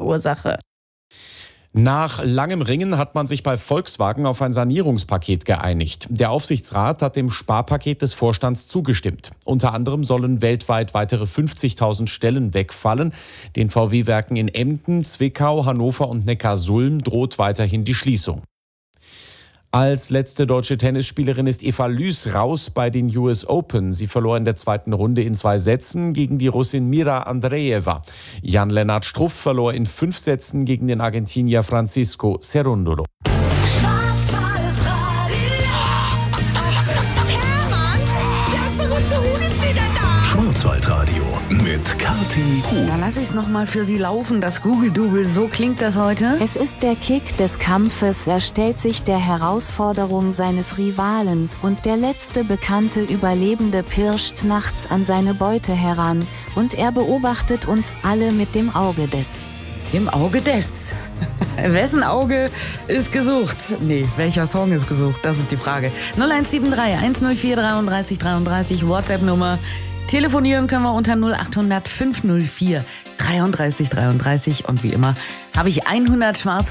Unfallursache. Nach langem Ringen hat man sich bei Volkswagen auf ein Sanierungspaket geeinigt. Der Aufsichtsrat hat dem Sparpaket des Vorstands zugestimmt. Unter anderem sollen weltweit weitere 50.000 Stellen wegfallen. Den VW-Werken in Emden, Zwickau, Hannover und Neckarsulm droht weiterhin die Schließung. Als letzte deutsche Tennisspielerin ist Eva Lüß raus bei den US Open. Sie verlor in der zweiten Runde in 2 Sätzen gegen die Russin Mira Andreeva. Jan-Lennart Struff verlor in 5 Sätzen gegen den Argentinier Francisco Cerúndolo. Schwarzwaldradio mit Kathi Huhn. Dann lasse ich es nochmal für Sie laufen, das Google-Double. So klingt das heute. Es ist der Kick des Kampfes. Er stellt sich der Herausforderung seines Rivalen und der letzte bekannte Überlebende pirscht nachts an seine Beute heran und er beobachtet uns alle mit dem Auge des. Im Auge des. Wessen Auge ist gesucht? Nee, welcher Song ist gesucht? Das ist die Frage. 0173 104 33 33, WhatsApp-Nummer. Telefonieren können wir unter 0800 504 33 33 und wie immer habe ich 100 Schwarz